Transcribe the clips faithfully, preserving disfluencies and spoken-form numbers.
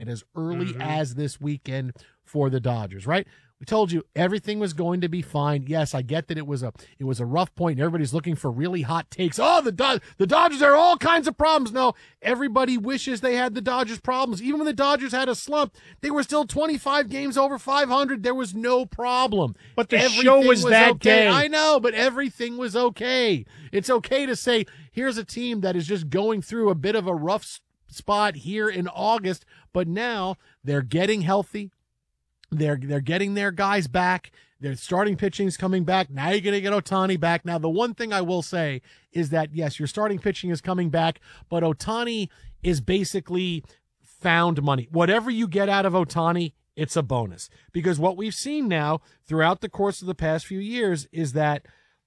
and as early Mm-hmm. as this weekend for the Dodgers, right? We told you everything was going to be fine. Yes, I get that it was a it was a rough point, and everybody's looking for really hot takes. Oh, the Do- the Dodgers have all kinds of problems. No, everybody wishes they had the Dodgers problems. Even when the Dodgers had a slump, they were still twenty-five games over five hundred. There was no problem. But the Everything show was that okay. day. I know, but everything was okay. It's okay to say, here's a team that is just going through a bit of a rough s- spot here in August, but now they're getting healthy. They're they're getting their guys back. Their starting pitching's coming back. Now you're going to get Ohtani back. Now, the one thing I will say is that, yes, your starting pitching is coming back, but Ohtani is basically found money. Whatever you get out of Ohtani, it's a bonus. Because what we've seen now throughout the course of the past few years is that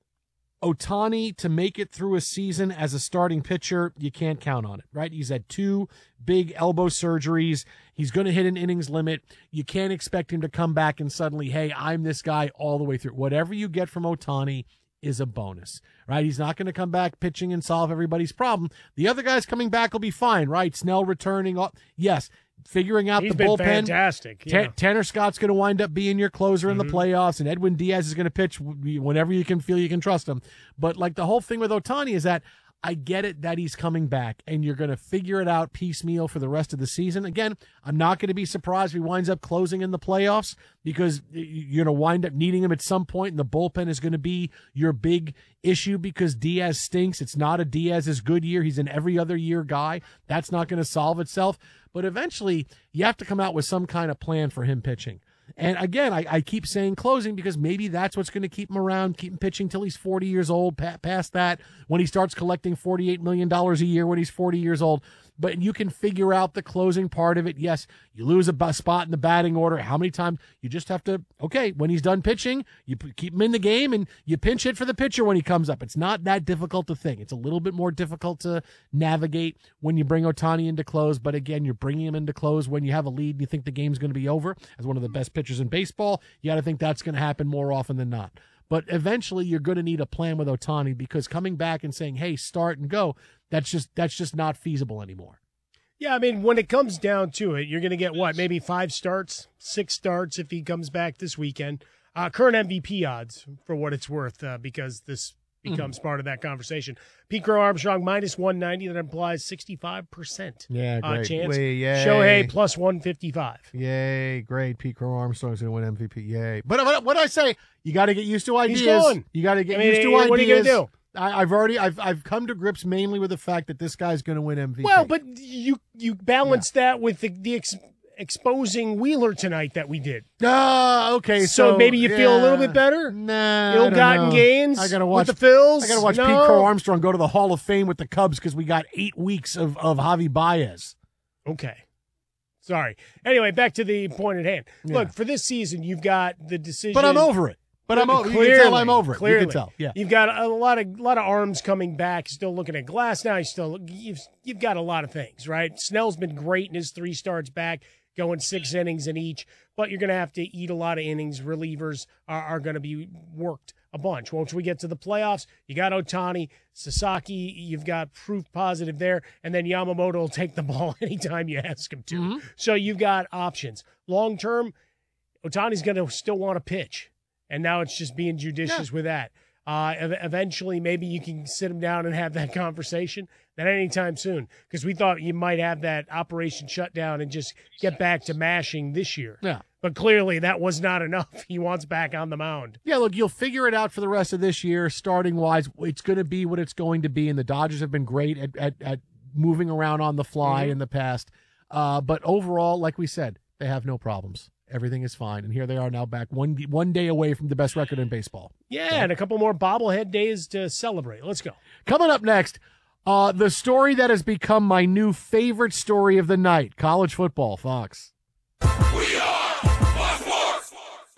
Ohtani, to make it through a season as a starting pitcher, you can't count on it, right? He's had two big elbow surgeries. He's going to hit an innings limit. You can't expect him to come back and suddenly, hey, I'm this guy all the way through. Whatever you get from Ohtani is a bonus, right? He's not going to come back pitching and solve everybody's problem. The other guys coming back will be fine, right? Snell returning. Yes, figuring out He's the been bullpen. fantastic. Yeah. Ta- Tanner Scott's going to wind up being your closer in the Mm-hmm. playoffs, and Edwin Diaz is going to pitch whenever you can feel you can trust him. But like the whole thing with Ohtani is that I get it that he's coming back, and you're going to figure it out piecemeal for the rest of the season. Again, I'm not going to be surprised if he winds up closing in the playoffs because you're going to wind up needing him at some point, and the bullpen is going to be your big issue because Diaz stinks. It's not a Diaz's good year. He's an every other year guy. That's not going to solve itself. But eventually, you have to come out with some kind of plan for him pitching. And again, I, I keep saying closing because maybe that's what's going to keep him around, keep him pitching till he's forty years old, pa- past that, when he starts collecting forty-eight million dollars a year when he's forty years old. But you can figure out the closing part of it. Yes, you lose a b- spot in the batting order. How many times? You just have to, okay, when he's done pitching, you p- keep him in the game and you pinch hit for the pitcher when he comes up. It's not that difficult to think. It's a little bit more difficult to navigate when you bring Ohtani into close. But again, you're bringing him into close when you have a lead and you think the game's going to be over. As one of the best pitchers in baseball, you got to think that's going to happen more often than not. But eventually you're going to need a plan with Ohtani because coming back and saying, hey, start and go, that's just that's just not feasible anymore. Yeah, I mean, when it comes down to it, you're going to get what, maybe five starts, six starts if he comes back this weekend. Uh, current M V P odds, for what it's worth, uh, because this becomes mm-hmm. part of that conversation. Pete Crow Armstrong, minus one ninety. That implies sixty-five percent yeah, great. Uh, chance. Way, yay. Shohei, plus one fifty-five. Yay, great. Pete Crow Armstrong's going to win M V P. Yay. But what, what do I say? You got to get used to ideas. He's going. You got to get I mean, used to what ideas. What are you going to do? I, I've already I've I've come to grips mainly with the fact that this guy's going to win M V P. Well, but you you balance yeah. that with the, the ex, exposing Wheeler tonight that we did. Ah, uh, okay. So, so maybe you yeah. feel a little bit better. Nah, ill-gotten gains. I gotta watch with the Phils. I gotta watch no. Pete Crow Armstrong go to the Hall of Fame with the Cubs because we got eight weeks of of Javi Baez. Okay. Sorry. Anyway, back to the point at hand. Yeah. Look, for this season, you've got the decision. But I'm over it. But I'm over. Clearly, you can tell I'm over it. Clearly. You can tell. Yeah. You've got a lot of lot of arms coming back. Still looking at Glass now. You still you've you've got a lot of things, right? Snell's been great in his three starts back, going six innings in each. But you're going to have to eat a lot of innings. Relievers are, are going to be worked a bunch. Once we get to the playoffs, you got Ohtani, Sasaki. You've got proof positive there, and then Yamamoto will take the ball anytime you ask him to. Mm-hmm. So you've got options. Long term, Ohtani's going to still want to pitch. And now it's just being judicious yeah. with that. Uh, eventually, maybe you can sit him down and have that conversation. Not anytime soon, because we thought you might have that operation shut down and just get back to mashing this year. Yeah. But clearly that was not enough. He wants back on the mound. Yeah, look, you'll figure it out for the rest of this year, starting-wise. It's going to be what it's going to be, and the Dodgers have been great at, at, at moving around on the fly mm-hmm. in the past. Uh, but overall, like we said, they have no problems. Everything is fine, and here they are now back one one day away from the best record in baseball. Yeah, okay. And a couple more bobblehead days to celebrate. Let's go. Coming up next, uh, the story that has become my new favorite story of the night, college football, Fox. We are Fox Sports.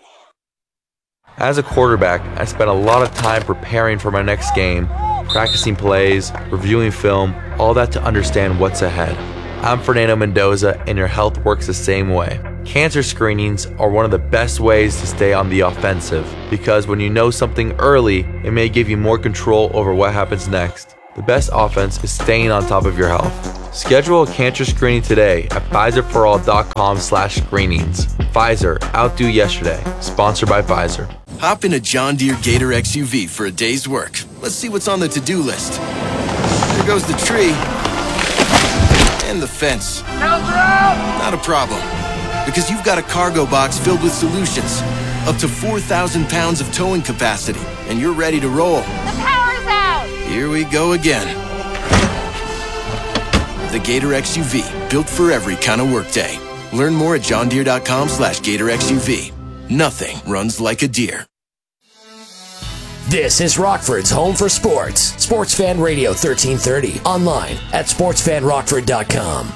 As a quarterback, I spent a lot of time preparing for my next game, practicing plays, reviewing film, all that to understand what's ahead. I'm Fernando Mendoza, and your health works the same way. Cancer screenings are one of the best ways to stay on the offensive, because when you know something early, it may give you more control over what happens next. The best offense is staying on top of your health. Schedule a cancer screening today at Pfizer For All dot com slash screenings. Pfizer, outdo yesterday. Sponsored by Pfizer. Hop in a John Deere Gator X U V for a day's work. Let's see what's on the to-do list. There goes the tree. And the fence. Not a problem. Because you've got a cargo box filled with solutions. Up to four thousand pounds of towing capacity. And you're ready to roll. The power's out! Here we go again. The Gator X U V, built for every kind of workday. Learn more at John Deere dot com slash Gator X U V. Nothing runs like a deer. This is Rockford's home for sports. Sports Fan Radio thirteen thirty. Online at sports fan rockford dot com.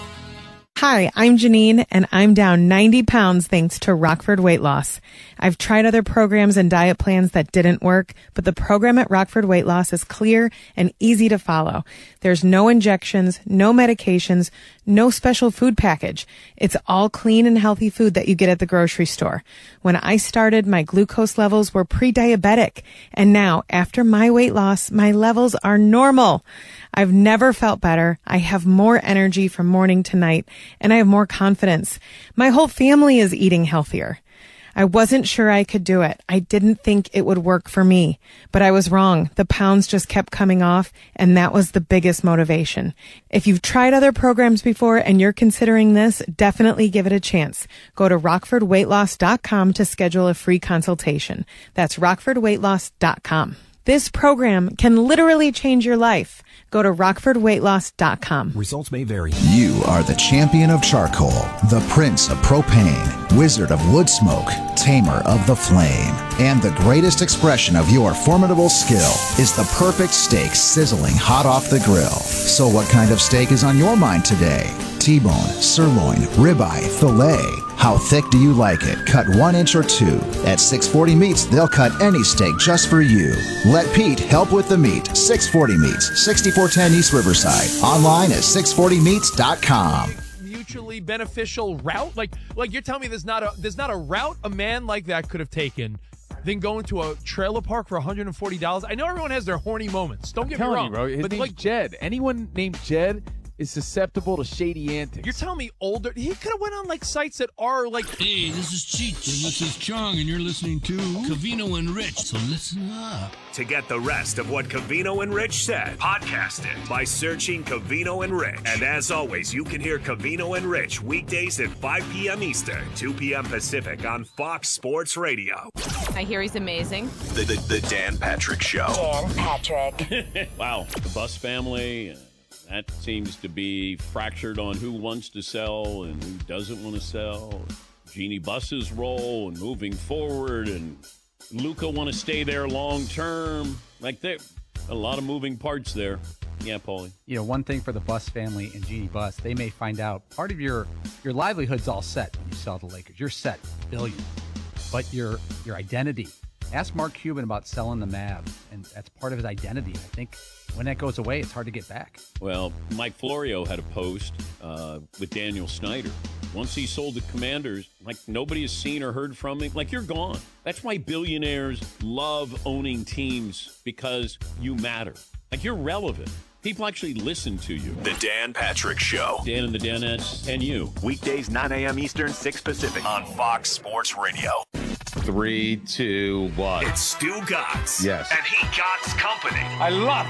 Hi, I'm Janine, and I'm down ninety pounds thanks to Rockford Weight Loss. I've tried other programs and diet plans that didn't work, but the program at Rockford Weight Loss is clear and easy to follow. There's no injections, no medications, no special food package. It's all clean and healthy food that you get at the grocery store. When I started, my glucose levels were pre-diabetic, and now, after my weight loss, my levels are normal. I've never felt better. I have more energy from morning to night, and I have more confidence. My whole family is eating healthier. I wasn't sure I could do it. I didn't think it would work for me, but I was wrong. The pounds just kept coming off, and that was the biggest motivation. If you've tried other programs before and you're considering this, definitely give it a chance. Go to rockford weight loss dot com to schedule a free consultation. That's rockford weight loss dot com. This program can literally change your life. Go to rockford weight loss dot com. Results may vary. You are the champion of charcoal, the prince of propane, wizard of wood smoke, tamer of the flame. And the greatest expression of your formidable skill is the perfect steak sizzling hot off the grill. So what kind of steak is on your mind today? T-bone, sirloin, ribeye, filet. How thick do you like it? Cut one inch or two. At six forty Meats, they'll cut any steak just for you. Let Pete help with the meat. six forty Meats, sixty-four ten East Riverside. Online at six forty meats dot com. Mutually beneficial route? Like, like you're telling me there's not a there's not a route a man like that could have taken than going to a trailer park for one hundred forty dollars. I know everyone has their horny moments. Don't I'm get me wrong, you, bro. His but name's like Jed. Anyone named Jed is susceptible to shady antics. You're telling me older? He could have went on like sites that are like. Hey, this is Cheech and this is Chong, and you're listening to Covino and Rich. So listen up. To get the rest of what Covino and Rich said, podcast it by searching Covino and Rich. And as always, you can hear Covino and Rich weekdays at five p.m. Eastern, two p.m. Pacific on Fox Sports Radio. I hear he's amazing. The, the, the Dan Patrick Show. Dan Patrick. Wow, the Bus family. Uh, That seems to be fractured on who wants to sell and who doesn't want to sell. Jeannie Buss's role and moving forward, and Luka want to stay there long term. Like, there, a lot of moving parts there. Yeah, Paulie. You know, one thing for the Buss family and Jeannie Buss, they may find out part of your your livelihood's all set when you sell the Lakers. You're set, billion, but your your identity. Ask Mark Cuban about selling the Mavs, and that's part of his identity. I think when that goes away, it's hard to get back. Well, Mike Florio had a post uh, with Daniel Snyder. Once he sold the Commanders, like, nobody has seen or heard from him. Like, you're gone. That's why billionaires love owning teams, because you matter. Like, you're relevant. People actually listen to you. The Dan Patrick Show. Dan and the Danettes and you. Weekdays, nine a.m. Eastern, six Pacific on Fox Sports Radio. Three, two, one. It's Stu Gatz. Yes. And he Gatz Company. I love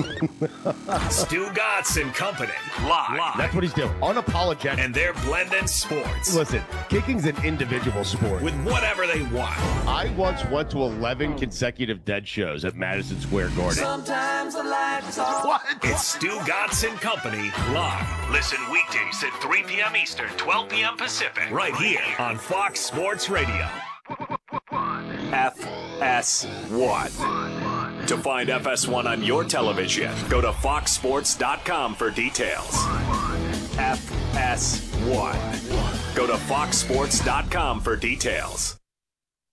that. Stu Gatz and Company. Live. Live. That's what he's doing. Unapologetic. And they're blending sports. Listen, kicking's an individual sport. With whatever they want. I once went to eleven consecutive dead shows at Madison Square Garden. Sometimes the lights are... What? It's Stu Gatz and Company live. Listen weekdays at three p.m. Eastern, twelve p.m. Pacific. Right here on Fox Sports Radio. F S one. To find F S one on your television, go to fox sports dot com for details. F S one. Go to fox sports dot com for details.